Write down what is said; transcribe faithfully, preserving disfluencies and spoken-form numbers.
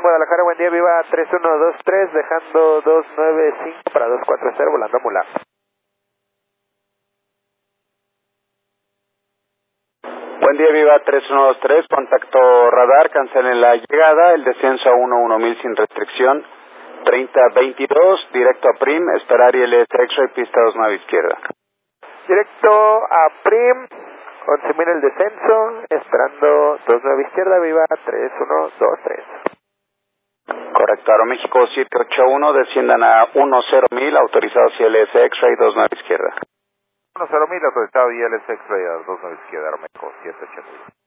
Guadalajara, buen día, viva tres uno dos tres, dejando dos nueve cinco para dos cuatro cero, volando a Mula. Buen día, viva tres uno dos tres, contacto radar, cancelen la llegada, el descenso a uno uno mil sin restricción, treinta veintidós, directo a Prim, esperar I L S X-Ray, pista dos nueve izquierda. Directo a Prim, once mil el descenso, esperando dos nueve izquierda, viva tres uno dos tres. Correcto, Aeroméxico siete ocho uno, desciendan a uno cero mil, autorizados I L S X-Ray, dos nueve izquierda. uno cero mil, autorizado I L S X-Ray a dos nueve izquierda, Aeroméxico siete ocho uno.